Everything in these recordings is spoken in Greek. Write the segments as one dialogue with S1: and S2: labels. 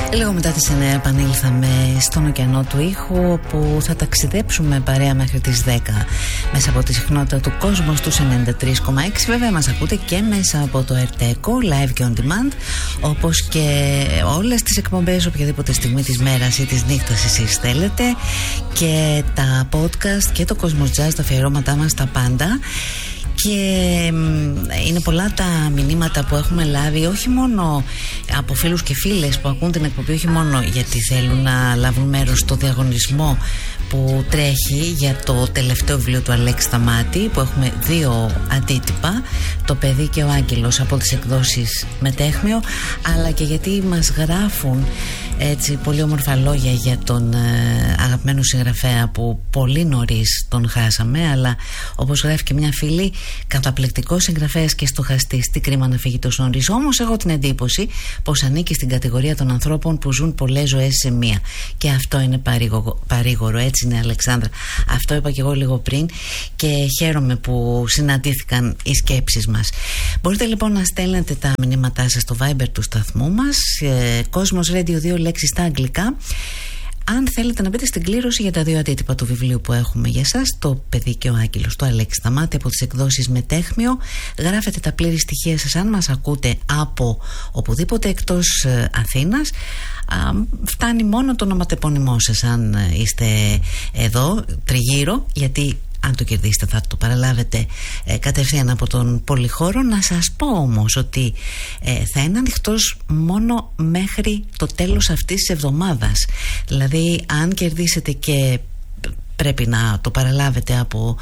S1: Λίγο μετά τις 9 επανήλθαμε στον ωκεανό του ήχου, όπου θα ταξιδέψουμε παρέα μέχρι τις 10 μέσα από τη συχνότητα του κόσμου στους 93,6. Βέβαια μας ακούτε και μέσα από το Ερτέκο, live και on demand, όπως και όλες τις εκπομπές οποιαδήποτε στιγμή της μέρας ή της νύχτας εσείς θέλετε, και τα podcast και το Cosmos Jazz, τα αφιερώματά μας, τα πάντα. Και είναι πολλά τα μηνύματα που έχουμε λάβει, όχι μόνο από φίλους και φίλες που ακούν την εκπομπή, όχι μόνο γιατί θέλουν να λάβουν μέρος στο διαγωνισμό που τρέχει για το τελευταίο βιβλίο του Αλέξη Σταμάτη, που έχουμε 2 αντίτυπα, Το παιδί και ο Άγγελος, από τις εκδόσεις Μετέχμιο, αλλά και γιατί μας γράφουν έτσι πολύ όμορφα λόγια για τον αγαπημένο συγγραφέα που πολύ νωρίς τον χάσαμε, αλλά όπως γράφει και μια φίλη, καταπληκτικός συγγραφέας και στοχαστής, τι κρίμα να φύγει τόσο νωρίς. Όμως έχω την εντύπωση πως ανήκει στην κατηγορία των ανθρώπων που ζουν πολλές ζωές σε μία, και αυτό είναι παρήγορο. Έτσι είναι, Αλεξάνδρα, αυτό είπα και εγώ λίγο πριν, και χαίρομαι που συναντήθηκαν οι σκέψεις μας. Μπορείτε λοιπόν να στέλνετε τα μηνύματά σας στο Viber του σταθμού μας, Cosmos Radio 2 λέξεις στα αγγλικά. Αν θέλετε να μπείτε στην κλήρωση για τα 2 αντίτυπα του βιβλίου που έχουμε για σας, Το παιδί και ο Άγγελος, του Αλέξη Σταμάτη, από τις εκδόσεις Μετέχμιο, γράφετε τα πλήρη στοιχεία σας. Αν μας ακούτε από οπουδήποτε εκτός Αθήνας, φτάνει μόνο το ονοματεπώνυμό σας αν είστε εδώ τριγύρω, γιατί αν το κερδίσετε θα το παραλάβετε κατευθείαν από τον πολυχώρο. Να σας πω όμως ότι θα είναι ανοιχτός μόνο μέχρι το τέλος αυτής της εβδομάδας. Δηλαδή αν κερδίσετε και πρέπει να το παραλάβετε από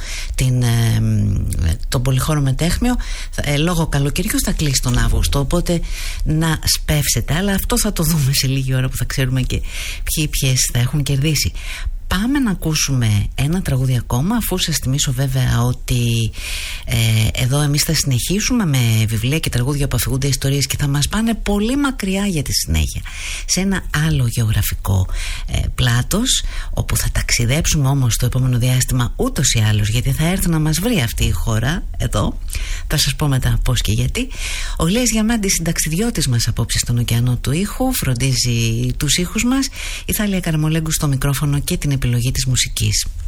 S1: τον πολυχώρο Μετέχμιο, λόγω καλοκαιριού θα κλείσει τον Αύγουστο, οπότε να σπεύσετε, αλλά αυτό θα το δούμε σε λίγη ώρα που θα ξέρουμε και ποιες θα έχουν κερδίσει. Πάμε να ακούσουμε ένα τραγούδι ακόμα, αφού σας θυμίσω βέβαια ότι εδώ εμείς θα συνεχίσουμε με βιβλία και τραγούδια που αφηγούνται ιστορίες και θα μας πάνε πολύ μακριά για τη συνέχεια, σε ένα άλλο γεωγραφικό πλάτος, όπου θα ταξιδέψουμε όμως το επόμενο διάστημα ούτως ή άλλως, γιατί θα έρθει να μας βρει αυτή η χώρα εδώ. Θα σας πω μετά πώς και γιατί. Ο Ηλίας Διαμάντης, συνταξιδιώτης μας απόψε στον ωκεανό του ήχου, φροντίζει τους ήχους μας. Η Θάλια Καραμολέγκου στο μικρόφωνο και την επιλογή της μουσικής.